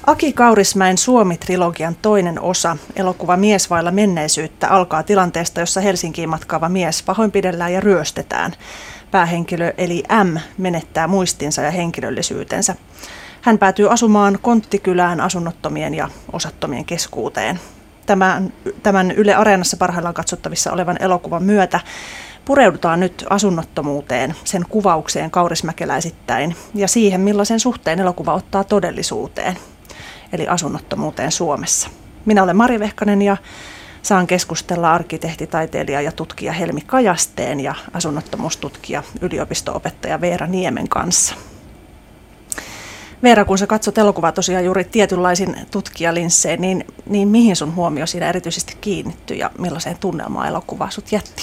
Aki Kaurismäen Suomi-trilogian toinen osa, elokuva Mies vailla menneisyyttä, alkaa tilanteesta, jossa Helsinkiin matkaava mies pahoinpidellään ja ryöstetään. Päähenkilö eli M menettää muistinsa ja henkilöllisyytensä. Hän päätyy asumaan konttikylään asunnottomien ja osattomien keskuuteen. Tämän Yle Areenassa parhaillaan katsottavissa olevan elokuvan myötä pureudutaan nyt asunnottomuuteen, sen kuvaukseen kaurismäkeläisittäin ja siihen, millaisen suhteen elokuva ottaa todellisuuteen, eli asunnottomuuteen Suomessa. Minä olen Mari Vehkanen ja saan keskustella arkkitehti, taiteilija ja tutkija Helmi Kajasteen ja asunnottomuustutkija, yliopisto-opettaja Veera Niemen kanssa. Veera, kun sä katsot elokuvaa tosiaan juuri tietynlaisin tutkijalinssein, niin mihin sun huomio siinä erityisesti kiinnittyi ja millaiseen tunnelmaan elokuva sut jätti?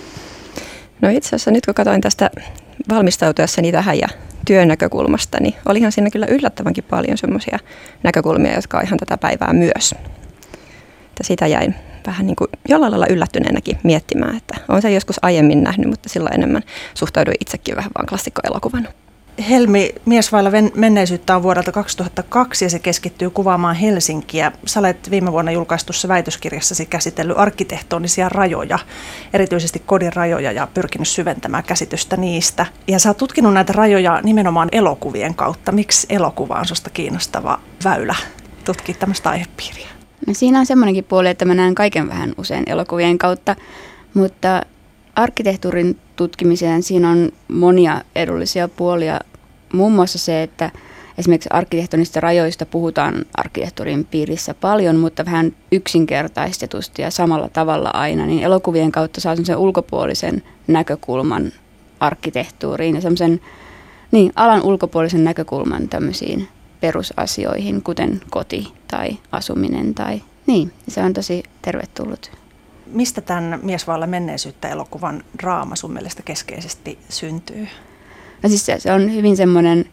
No itse asiassa nyt kun katsoin tästä valmistautuessani tähän ja työn näkökulmasta, niin olihan siinä kyllä yllättävänkin paljon semmoisia näkökulmia, jotka on ihan tätä päivää myös. Että sitä jäin vähän niin kuin jollain lailla yllättyneenäkin miettimään, että olen sen joskus aiemmin nähnyt, mutta silloin enemmän suhtauduin itsekin vähän vaan klassikkoelokuvana. Helmi, Mies vailla menneisyyttä on vuodelta 2002 ja se keskittyy kuvaamaan Helsinkiä. Sä olet viime vuonna julkaistussa väitöskirjassasi käsitellyt arkkitehtonisia rajoja, erityisesti kodin rajoja ja pyrkinyt syventämään käsitystä niistä. Ja sä oot tutkinut näitä rajoja nimenomaan elokuvien kautta. Miksi elokuva on susta kiinnostava väylä tutkia tämmöistä aihepiiriä? No siinä on semmoinenkin puoli, että mä näen kaiken vähän usein elokuvien kautta, mutta arkkitehtuurin tutkimiseen siinä on monia edullisia puolia. Muun muassa se, että esimerkiksi arkkitehtonista rajoista puhutaan arkkitehtuurin piirissä paljon, mutta vähän yksinkertaistetusti ja samalla tavalla aina. Niin elokuvien kautta saa sen ulkopuolisen näkökulman arkkitehtuuriin ja semmoisen alan ulkopuolisen näkökulman tämmöisiin perusasioihin, kuten koti tai asuminen. Se on tosi tervetullut. Mistä tämän Mies vailla menneisyyttä -elokuvan draama sun mielestä keskeisesti syntyy? No siis se on hyvin semmoinen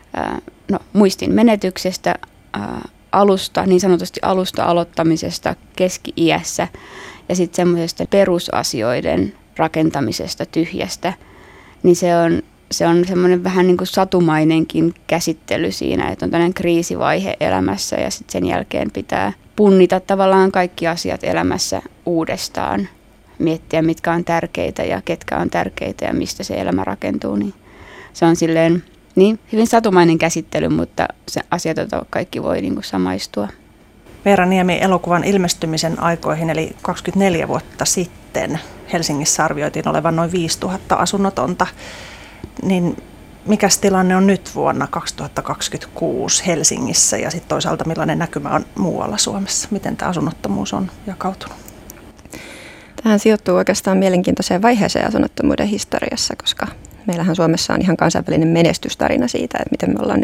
muistin menetyksestä, niin sanotusti alusta aloittamisesta keski-iässä ja sitten semmoisesta perusasioiden rakentamisesta tyhjästä. Niin se on semmoinen vähän niin kuin satumainenkin käsittely siinä, että on tämmöinen kriisivaihe elämässä ja sitten sen jälkeen pitää punnita tavallaan kaikki asiat elämässä uudestaan, miettiä mitkä on tärkeitä ja ketkä on tärkeitä ja mistä se elämä rakentuu. Niin se on silleen hyvin satumainen käsittely, mutta se asiat, joita kaikki voi niin kuin samaistua. Veera Niemi, elokuvan ilmestymisen aikoihin, eli 24 vuotta sitten, Helsingissä arvioitiin olevan noin 5000 asunnotonta. Niin mikäs tilanne on nyt vuonna 2026 Helsingissä ja sitten toisaalta millainen näkymä on muualla Suomessa? Miten tämä asunnottomuus on jakautunut? Tähän sijoittuu oikeastaan mielenkiintoiseen vaiheeseen asunnottomuuden historiassa, koska meillähän Suomessa on ihan kansainvälinen menestystarina siitä, että miten me ollaan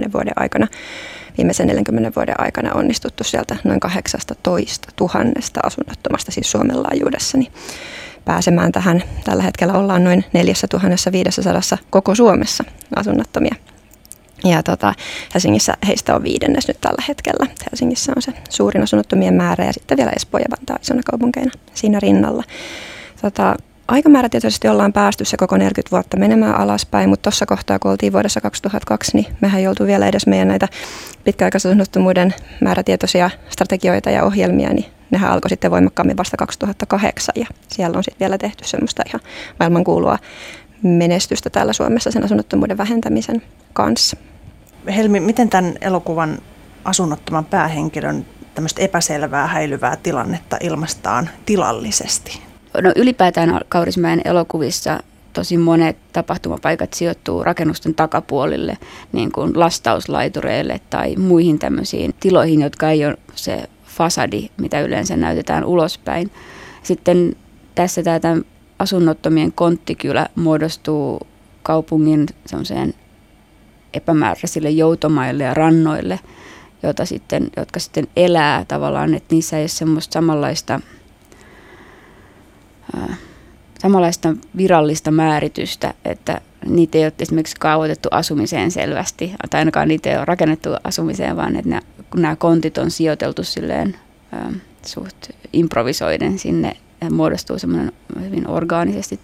viimeisen 40 vuoden aikana onnistuttu sieltä noin 18 000 asunnottomasta, siis Suomen laajuudessa, niin pääsemään tähän. Tällä hetkellä ollaan noin 4500 koko Suomessa asunnottomia. Ja Helsingissä heistä on 5. nyt tällä hetkellä. Helsingissä on se suurin asunnottomien määrä ja sitten vielä Espoo ja Vantaa isona kaupunkeina siinä rinnalla. Aikamäärä tietysti ollaan päästy se koko 40 vuotta menemään alaspäin, mutta tuossa kohtaa, kun oltiin vuodessa 2002, niin mehän ei oltu vielä edes meidän näitä pitkäaikaisuusasunnottomuuden määrätietoisia strategioita ja ohjelmia, niin nehän alkoi sitten voimakkaammin vasta 2008 ja siellä on sitten vielä tehty semmoista ihan maailmankuulua menestystä täällä Suomessa sen asunnottomuuden vähentämisen kanssa. Helmi, miten tämän elokuvan asunnottoman päähenkilön tämmöistä epäselvää, häilyvää tilannetta ilmaistaan tilallisesti? No ylipäätään Kaurismäen elokuvissa tosi monet tapahtumapaikat sijoittuu rakennusten takapuolille, niin kuin lastauslaitureille tai muihin tämmöisiin tiloihin, jotka ei ole se fasadi, mitä yleensä näytetään ulospäin. Sitten tässä tämä asunnottomien konttikylä muodostuu kaupungin semmoiseen epämääräisille joutomaille ja rannoille, jotka sitten elää tavallaan, että niissä ei ole semmoista samanlaista virallista määritystä, että niitä ei ole esimerkiksi kaavoitettu asumiseen selvästi, tai ainakaan niitä ei ole rakennettu asumiseen, vaan että nämä kontit on sijoiteltu silleen suht improvisoiden sinne ja muodostuu semmoinen hyvin orgaanisesti.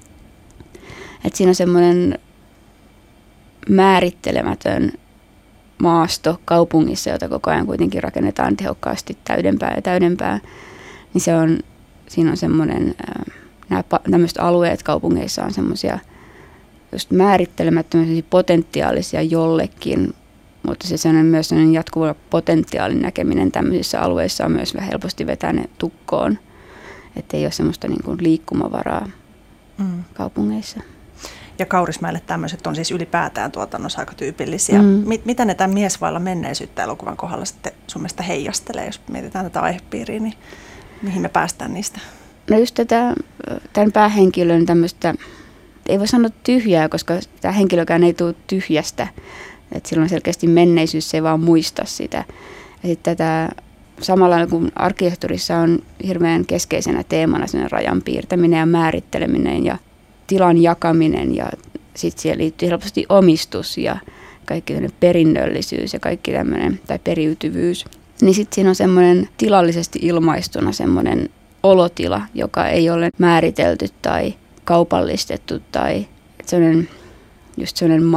Että siinä on semmoinen määrittelemätön maasto kaupungissa, jota koko ajan kuitenkin rakennetaan tehokkaasti täydempää ja täydempää, niin siinä on semmoinen, nämä tämmöiset alueet kaupungeissa on semmoisia just määrittelemättömiä potentiaalisia jollekin, mutta se on myös sellainen jatkuva potentiaalin näkeminen tämmöisissä alueissa on myös helposti vetää ne tukkoon, ettei ole semmoista niin kuin liikkumavaraa kaupungeissa. Ja Kaurismäelle tämmöiset on siis ylipäätään tuotannossa aika tyypillisiä. Mitä ne tämän Mies vailla menneisyyttä -elokuvan kohdalla sitten sun mielestä heijastelee, jos mietitään tätä aihepiiriä, niin mihin me päästään niistä? No just tämän päähenkilön tämmöistä, ei voi sanoa tyhjää, koska tämä henkilökään ei tule tyhjästä. Että silloin selkeästi menneisyys, se ei vaan muista sitä. Ja sitten tätä samalla kuin arkkitehtuurissa on hirveän keskeisenä teemana sellainen rajan piirtäminen ja määritteleminen ja tilan jakaminen ja sitten siihen liittyy helposti omistus ja kaikki tämmöinen perinnöllisyys ja kaikki tämmöinen tai periytyvyys. Niin sitten siinä on semmoinen tilallisesti ilmaistuna semmoinen olotila, joka ei ole määritelty tai kaupallistettu tai semmoinen just semmoinen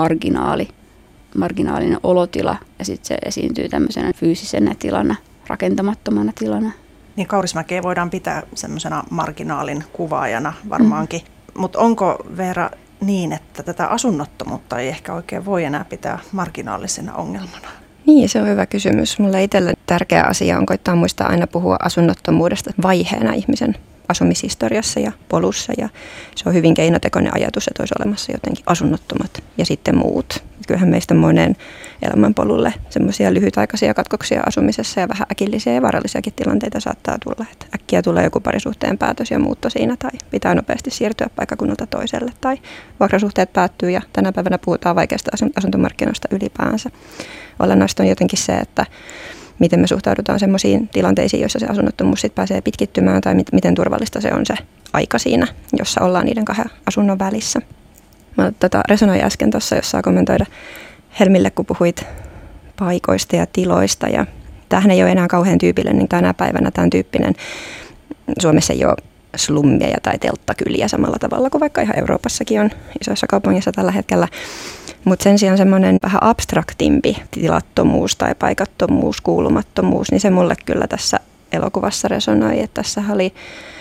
marginaalinen olotila ja sitten se esiintyy tämmöisenä fyysisenä tilana, rakentamattomana tilana. Niin Kaurismäkeä voidaan pitää semmoisena marginaalin kuvaajana varmaankin. Mutta onko Veera niin, että tätä asunnottomuutta ei ehkä oikein voi enää pitää marginaalisena ongelmana? Niin, se on hyvä kysymys. Mulle itselle tärkeä asia on koittaa muistaa aina puhua asunnottomuudesta vaiheena ihmisen asumishistoriassa ja polussa. Ja se on hyvin keinotekoinen ajatus, että olisi olemassa jotenkin asunnottomat ja sitten muut. Kyllähän meistä moneen elämänpolulle semmoisia lyhytaikaisia katkoksia asumisessa ja vähän äkillisiä ja vaarallisiakin tilanteita saattaa tulla. Että äkkiä tulee joku parisuhteen päätös ja muutto siinä tai pitää nopeasti siirtyä paikkakunnalta toiselle tai vuokrasuhteet päättyy ja tänä päivänä puhutaan vaikeasta asuntomarkkinoista ylipäänsä. Olennaista on jotenkin se, että miten me suhtaudutaan semmoisiin tilanteisiin, joissa se asunnottomuus sit pääsee pitkittymään tai miten turvallista se on se aika siinä, jossa ollaan niiden kahden asunnon välissä. Mä resonoin äsken tuossa, jos saa kommentoida Helmille, kun puhuit paikoista ja tiloista. Ja tämähän ei ole enää kauhean tyypillinen, niin tänä päivänä tämän tyyppinen Suomessa ei ole slummeja tai telttakyliä samalla tavalla kuin vaikka ihan Euroopassakin on isoissa kaupungeissa tällä hetkellä. Mutta sen sijaan semmoinen vähän abstraktimpi tilattomuus tai paikattomuus, kuulumattomuus, niin se mulle kyllä tässä elokuvassa resonoi. Että tässä oli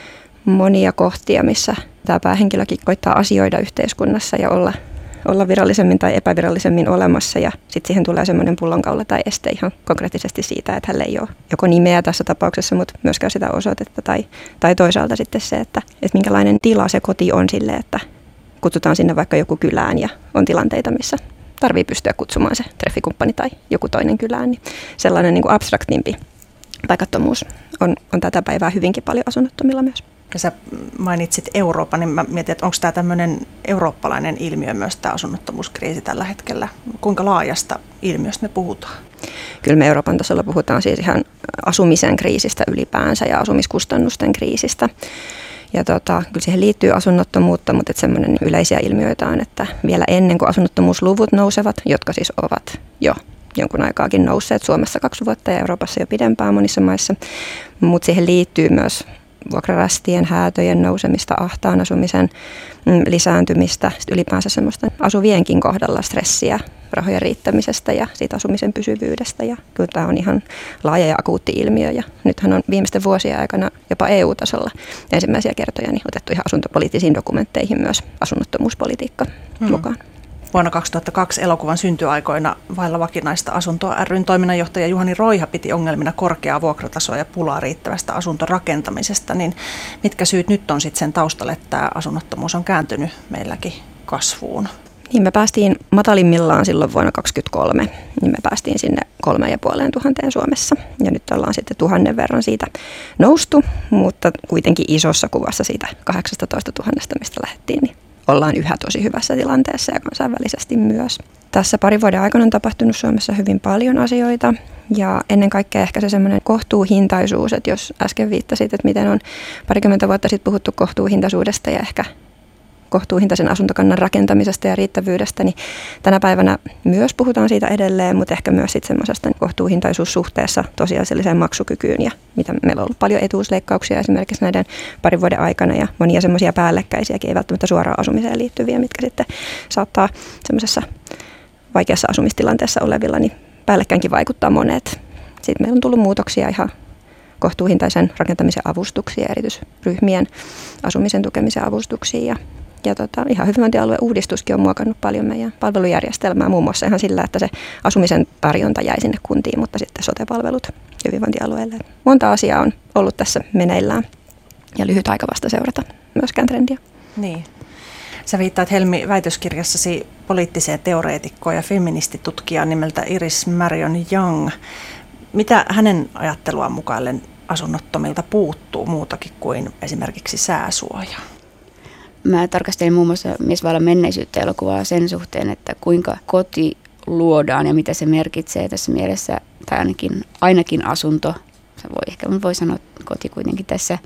monia kohtia, missä tämä päähenkilökin koittaa asioida yhteiskunnassa ja olla virallisemmin tai epävirallisemmin olemassa. Ja sitten siihen tulee semmoinen pullonkaula tai este ihan konkreettisesti siitä, että hänellä ei ole joko nimeä tässä tapauksessa, mutta myöskään sitä osoitetta. Tai toisaalta sitten se, että minkälainen tila se koti on sille, että kutsutaan sinne vaikka joku kylään ja on tilanteita, missä tarvii pystyä kutsumaan se treffikumppani tai joku toinen kylään. Niin sellainen niin kuin abstraktimpi paikattomuus on tätä päivää hyvinkin paljon asunnottomilla myös. Ja sä mainitsit Euroopan, niin mä mietin, että onko tämä tämmöinen eurooppalainen ilmiö myös tämä asunnottomuuskriisi tällä hetkellä? Kuinka laajasta ilmiöstä me puhutaan? Kyllä me Euroopan tasolla puhutaan siis ihan asumisen kriisistä ylipäänsä ja asumiskustannusten kriisistä. Ja kyllä siihen liittyy asunnottomuutta, mutta semmoinen yleisiä ilmiöitä on, että vielä ennen kuin asunnottomuusluvut nousevat, jotka siis ovat jo jonkun aikaakin nousseet Suomessa 2 vuotta ja Euroopassa jo pidempään monissa maissa, mutta siihen liittyy myös vuokrarästien, häätöjen nousemista, ahtaan asumisen lisääntymistä, ylipäänsä semmoista asuvienkin kohdalla stressiä rahojen riittämisestä ja siitä asumisen pysyvyydestä. Ja kyllä tämä on ihan laaja ja akuutti ilmiö ja nythän on viimeisten vuosien aikana jopa EU-tasolla ensimmäisiä kertoja niin otettu ihan asuntopoliittisiin dokumentteihin myös asunnottomuuspolitiikka mukaan. Vuonna 2002 elokuvan syntyaikoina Vailla vakinaista asuntoa ry:n toiminnanjohtaja Juhani Roiha piti ongelmina korkeaa vuokratasoa ja pulaa riittävästä asuntorakentamisesta. Niin mitkä syyt nyt on sitten sen taustalla, että tämä asunnottomuus on kääntynyt meilläkin kasvuun? Niin me päästiin matalimmillaan silloin vuonna 2023, niin me päästiin sinne 3500 Suomessa. Ja nyt ollaan sitten 1000 verran siitä noustu, mutta kuitenkin isossa kuvassa siitä 18 000, mistä lähdettiin, niin ollaan yhä tosi hyvässä tilanteessa ja kansainvälisesti myös. Tässä parin vuoden aikana on tapahtunut Suomessa hyvin paljon asioita ja ennen kaikkea ehkä se semmoinen kohtuuhintaisuus, että jos äsken viittasit, että miten on parikymmentä vuotta sitten puhuttu kohtuuhintaisuudesta ja ehkä kohtuuhintaisen asuntokannan rakentamisesta ja riittävyydestä, niin tänä päivänä myös puhutaan siitä edelleen, mutta ehkä myös sitten semmoisesta kohtuuhintaisuussuhteessa tosiasialliseen maksukykyyn ja mitä meillä on ollut paljon etuusleikkauksia esimerkiksi näiden parin vuoden aikana ja monia semmoisia päällekkäisiäkin, ei välttämättä suoraan asumiseen liittyviä, mitkä sitten saattaa semmoisessa vaikeassa asumistilanteessa olevilla niin päällekkäinkin vaikuttaa monet. Sitten meillä on tullut muutoksia ihan kohtuuhintaisen rakentamisen avustuksia, erityisryhmien asumisen tukemisen avustuksia ja ihan hyvinvointialueen uudistuskin on muokannut paljon meidän palvelujärjestelmää, muun muassa ihan sillä, että se asumisen tarjonta jäi sinne kuntiin, mutta sitten sote-palvelut hyvinvointialueelle. Monta asiaa on ollut tässä meneillään ja lyhyt aika vasta seurata myöskään trendiä. Niin. Sä viittaat Helmi väitöskirjassasi poliittiseen teoreetikkoon ja feministitutkijaan nimeltä Iris Marion Young. Mitä hänen ajatteluaan mukaillen asunnottomilta puuttuu muutakin kuin esimerkiksi sääsuoja? Mä tarkastelin muun muassa Miesvallan menneisyyttä -elokuvaa sen suhteen, että kuinka koti luodaan ja mitä se merkitsee tässä mielessä, tai ainakin asunto. Ehkä voi sanoa koti kuitenkin tässä,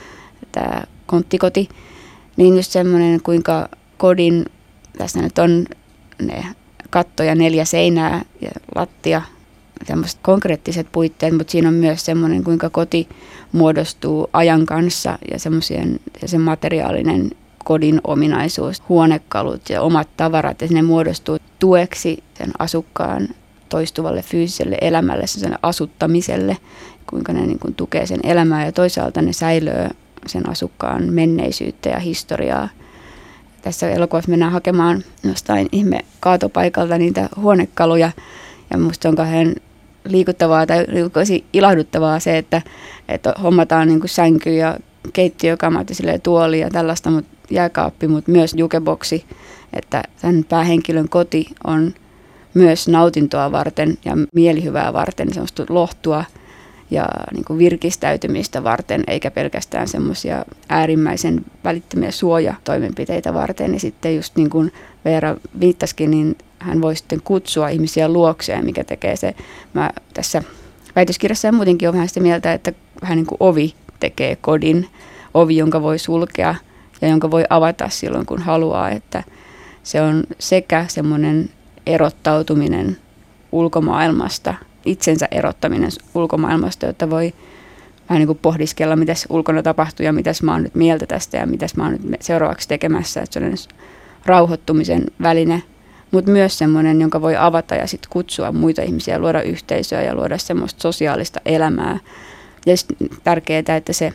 tämä konttikoti. Niin just semmoinen, kuinka kodin, tässä nyt on ne katto ja 4 seinää ja lattia, tämmöiset konkreettiset puitteet, mutta siinä on myös semmoinen, kuinka koti muodostuu ajan kanssa ja sen materiaalinen kodin ominaisuus, huonekalut ja omat tavarat, että ne muodostuu tueksi sen asukkaan toistuvalle fyysiselle elämälle, sen asuttamiselle, kuinka ne niin kuin tukee sen elämää ja toisaalta ne säilöö sen asukkaan menneisyyttä ja historiaa. Tässä elokuvassa mennään hakemaan jostain ihme kaatopaikalta niitä huonekaluja ja musta on kauhean liikuttavaa tai ilahduttavaa se, että hommataan niin kuin sänky ja keittiökamat ja tuoli ja tällaista, mutta jääkaappi, mutta myös jukeboksi, että tämän päähenkilön koti on myös nautintoa varten ja mielihyvää varten, semmoista lohtua ja niin kuin virkistäytymistä varten, eikä pelkästään semmoisia äärimmäisen välittömiä suojatoimenpiteitä varten. Ja sitten just niin kuin Veera viittasikin, niin hän voi sitten kutsua ihmisiä luokseen, mikä tekee se. Mä tässä väitöskirjassa ja muutenkin on vähän sitä mieltä, että vähän niin kuin ovi tekee kodin, ovi, jonka voi sulkea ja jonka voi avata silloin, kun haluaa, että se on sekä semmoinen erottautuminen ulkomaailmasta, itsensä erottaminen ulkomaailmasta, jotta voi vähän niin kuin pohdiskella, mitä ulkona tapahtuu ja mitäs mä oon nyt mieltä tästä ja mitäs mä oon nyt seuraavaksi tekemässä. Että se on rauhoittumisen väline, mutta myös semmoinen, jonka voi avata ja sitten kutsua muita ihmisiä, luoda yhteisöä ja luoda semmoista sosiaalista elämää. Ja tärkeää, että se,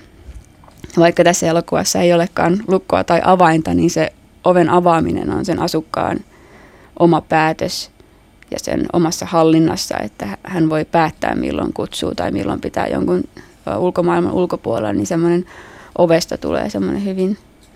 vaikka tässä elokuvassa ei olekaan lukkoa tai avainta, niin se oven avaaminen on sen asukkaan oma päätös ja sen omassa hallinnassa, että hän voi päättää milloin kutsuu tai milloin pitää jonkun ulkomaailman ulkopuolella, niin semmoinen ovesta tulee semmoinen hyvin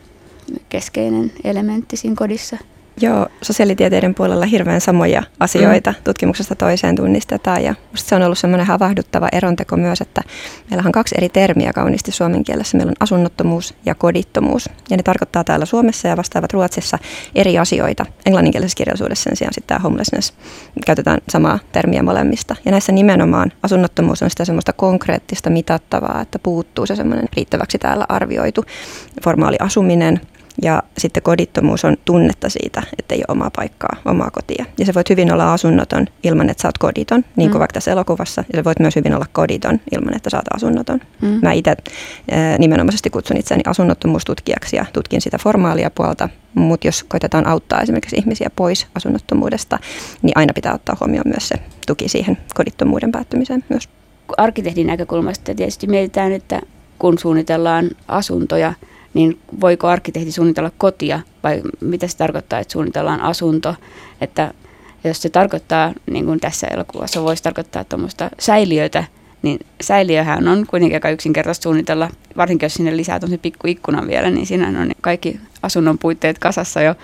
keskeinen elementti siinä kodissa. Joo, sosiaalitieteiden puolella hirveän samoja asioita tutkimuksesta toiseen tunnistetaan ja musta se on ollut semmoinen havahduttava eronteko myös, että meillä on 2 eri termiä kauniisti suomen kielessä. Meillä on asunnottomuus ja kodittomuus ja ne tarkoittaa täällä Suomessa ja vastaavat Ruotsissa eri asioita. Englanninkielisessä kirjallisuudessa sen sijaan sitten tämä homelessness, käytetään samaa termiä molemmista ja näissä nimenomaan asunnottomuus on sitä semmoista konkreettista mitattavaa, että puuttuu se semmoinen riittäväksi täällä arvioitu formaali asuminen. Ja sitten kodittomuus on tunnetta siitä, että ei ole omaa paikkaa, omaa kotia. Ja sä voit hyvin olla asunnoton ilman, että sä oot koditon, niin kuin vaikka tässä elokuvassa. Ja sä voit myös hyvin olla koditon ilman, että sä oot asunnoton. Mä itse nimenomaisesti kutsun itseäni asunnottomuustutkijaksi ja tutkin sitä formaalia puolta. Mutta jos koitetaan auttaa esimerkiksi ihmisiä pois asunnottomuudesta, niin aina pitää ottaa huomioon myös se tuki siihen kodittomuuden päättymiseen myös. Arkkitehdin näkökulmasta tietysti mietitään, että kun suunnitellaan asuntoja, niin voiko arkkitehti suunnitella kotia vai mitä se tarkoittaa, että suunnitellaan asunto. Että jos se tarkoittaa, niin kuin tässä elokuvassa voisi tarkoittaa tuommoista säiliötä, niin säiliöhän on kuitenkin aika yksinkertaisesti suunnitella, varsinkin jos sinne lisää tuollaisen pikku ikkunan vielä, niin siinä on kaikki asunnon puitteet kasassa jo,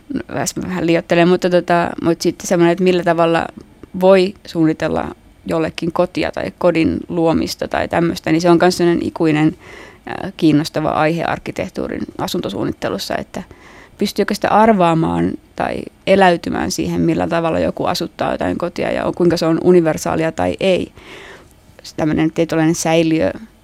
vähän liioittelen, mutta sitten semmoinen, että millä tavalla voi suunnitella jollekin kotia tai kodin luomista tai tämmöistä, niin se on myös sellainen ikuinen kiinnostava aihe arkkitehtuurin asuntosuunnittelussa, että pystyykö sitä arvaamaan tai eläytymään siihen, millä tavalla joku asuttaa jotain kotia ja kuinka se on universaalia tai ei. Tämmöinen tietynlainen säiliö